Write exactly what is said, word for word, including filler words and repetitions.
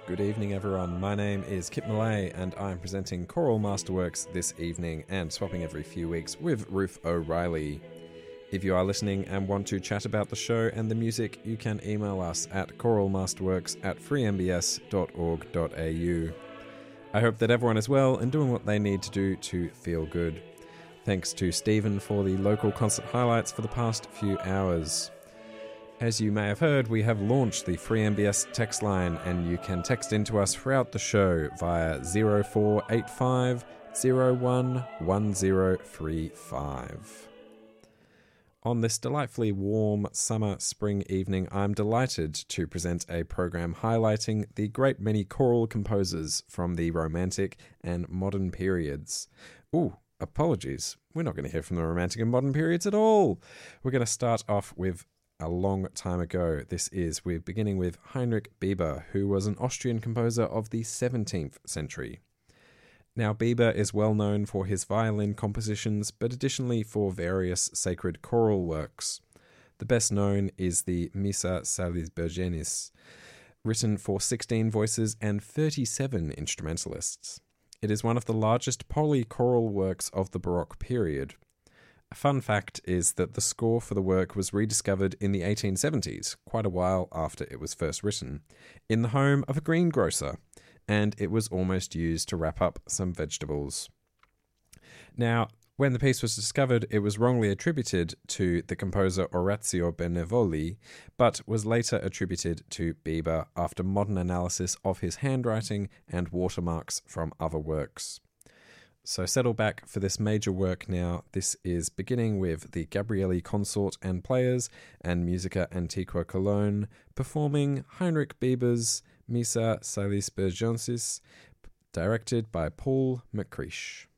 Good evening, everyone. My name is Kip Millay, and I'm presenting Choral Masterworks this evening and swapping every few weeks with Ruth O'Reilly. If you are listening and want to chat about the show and the music, you can email us at choralmasterworks at free m b s dot org dot a u. I hope that everyone is well and doing what they need to do to feel good. Thanks to Stephen for the local concert highlights for the past few hours. As you may have heard, we have launched the Free M B S text line, and you can text into us throughout the show via zero four eight five zero one one zero three five. On this delightfully warm summer spring evening, I'm delighted to present a program highlighting the great many choral composers from the Romantic and Modern periods. Ooh, apologies. We're not going to hear from the Romantic and Modern periods at all. We're going to start off with a long time ago. This is, we're beginning with Heinrich Bieber, who was an Austrian composer of the seventeenth century. Now, Bieber is well known for his violin compositions, but additionally for various sacred choral works. The best known is the Missa Salisburgenis, written for sixteen voices and thirty-seven instrumentalists. It is one of the largest polychoral works of the Baroque period. A fun fact is that the score for the work was rediscovered in the eighteen seventies, quite a while after it was first written, in the home of a greengrocer, and it was almost used to wrap up some vegetables. Now, when the piece was discovered, it was wrongly attributed to the composer Orazio Benevoli, but was later attributed to Bieber after modern analysis of his handwriting and watermarks from other works. So settle back for this major work now. This is beginning with the Gabrieli Consort and Players and Musica Antiqua Cologne performing Heinrich Bieber's Missa Salisburgensis, directed by Paul McCreish.